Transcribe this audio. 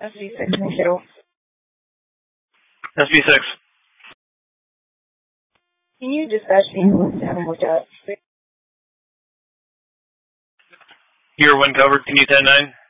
SB6 Nashville. SB6. Can you dispatch the ambulance to have him looked at? You're 1 covered. Can you 10-9?